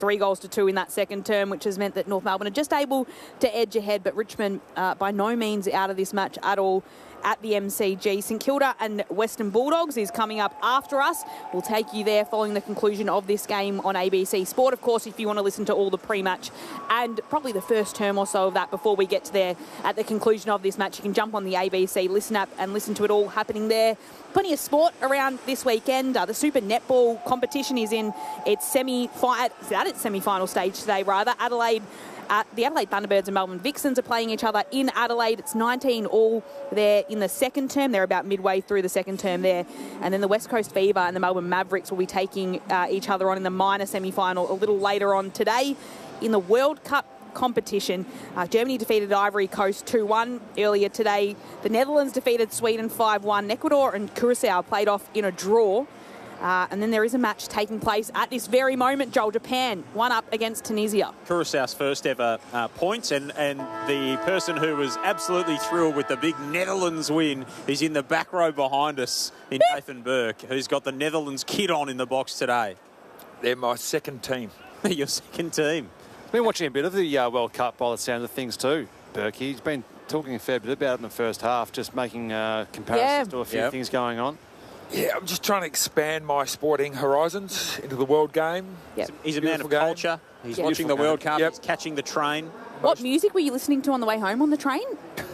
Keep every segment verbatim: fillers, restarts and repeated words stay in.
three goals to two in that second term, which has meant that North Melbourne are just able to edge ahead, but Richmond uh, by no means out of this match at all at the M C G. St Kilda and Western Bulldogs is coming up after us. We'll take you there following the conclusion of this game on A B C Sport. Of course, if you want to listen to all the pre-match and probably the first term or so of that before we get to there at the conclusion of this match, you can jump on the A B C Listen app and listen to it all happening there. Plenty of sport around this weekend. Uh, the Super Netball competition is in its semi-final, at its semi-final stage today, rather. Adelaide Uh, the Adelaide Thunderbirds and Melbourne Vixens are playing each other in Adelaide. It's nineteen all there in the second term. They're about midway through the second term there. And then the West Coast Fever and the Melbourne Mavericks will be taking uh, each other on in the minor semi-final a little later on today. In the World Cup competition, uh, Germany defeated Ivory Coast two one earlier today. The Netherlands defeated Sweden five one. Ecuador and Curacao played off in a draw. Uh, and then there is a match taking place at this very moment, Joel. Japan, one up against Tunisia. Curaçao's first ever uh, points, and, and the person who was absolutely thrilled with the big Netherlands win is in the back row behind us in Nathan Burke, who's got the Netherlands kit on in the box today. They're my second team. Your second team. Been watching a bit of the uh, World Cup by the sound of things too, Burke. He's been talking a fair bit about it in the first half, just making uh, comparisons Yeah. to a few Yep. things going on. Yeah, I'm just trying to expand my sporting horizons into the world game. Yep. He's a man of Beautiful game. culture. He's Yeah. watching the Beautiful World game. Cup. Yep. He's catching the train. What music were you listening to on the way home on the train?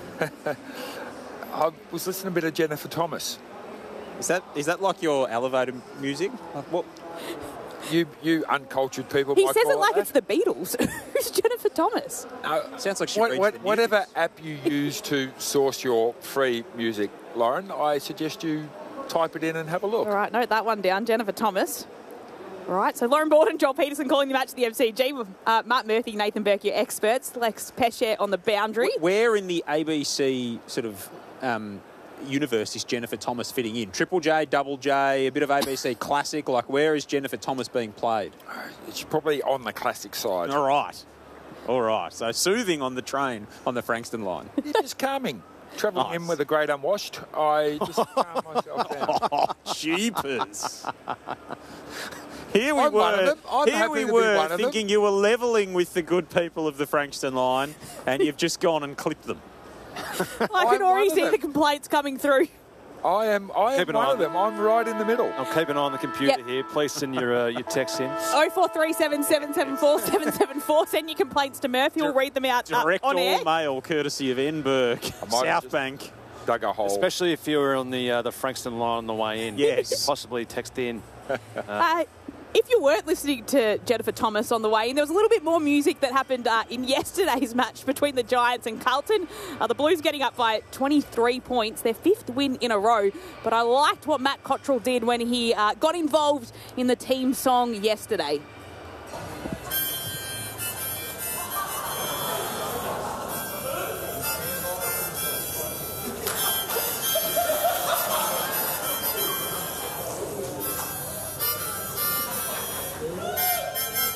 I was listening a bit of Jennifer Thomas. Is that is that like your elevator music? Like what? You you uncultured people He might says call it like that. it's the Beatles. Who's Jennifer Thomas? Uh, Sounds like she what, reads what, the news. whatever app you use to source your free music, Lauren, I suggest you type it in and have a look. All right, note that one down. Jennifer Thomas. All right, so Lauren Borden, Joel Peterson calling the match at the M C G with uh, Matt Murphy, Nathan Burke, your experts. Lex Pesce on the boundary. Where in the A B C sort of um, universe is Jennifer Thomas fitting in? Triple J, Double J, a bit of A B C classic. Like, where is Jennifer Thomas being played? It's probably on the classic side. All right. All right. So soothing on the train on the Frankston line. It's just calming. Travelling Nice. in with a great unwashed, I just calm myself down. Oh, jeepers. Here we I'm were, one of them. I'm here happy we to be were one of thinking them. you were levelling with the good people of the Frankston line, and you've just gone and clipped them. I I'm can already one of see them. the complaints coming through. I am I am Keep an one eye of them. I'm right in the middle. I'll keep an eye on the computer Yep. here. Please send your uh, your texts in. oh four three seven, seven seven four, seven seven four. Send your complaints to Murphy. We'll read them out uh, Direct on air. all mail, courtesy of N. Burke, might have South just- Bank. Dug a hole. Especially if you were on the uh, the Frankston line on the way in. Yes. Possibly text in. Uh, if you weren't listening to Jennifer Thomas on the way in, there was a little bit more music that happened uh, in yesterday's match between the Giants and Carlton. Uh, the Blues getting up by twenty-three points, their fifth win in a row. But I liked what Matt Cottrell did when he uh, got involved in the team song yesterday.